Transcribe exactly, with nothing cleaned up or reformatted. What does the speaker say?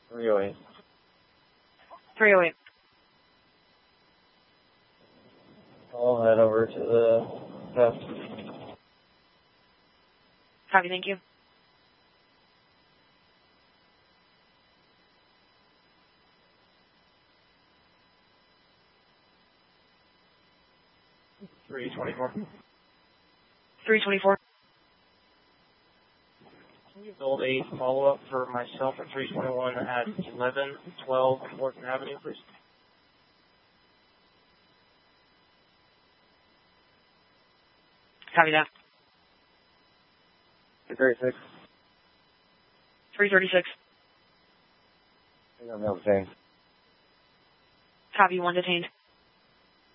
three oh eight. three oh eight. I'll head over to the left. Copy, thank you. three twenty-four. three twenty-four. Can you build a follow-up for myself at three twenty-one at eleven twelve Morgan Avenue, please? Copy that. three thirty-six. three thirty-six. I'm detained. Copy, one detained.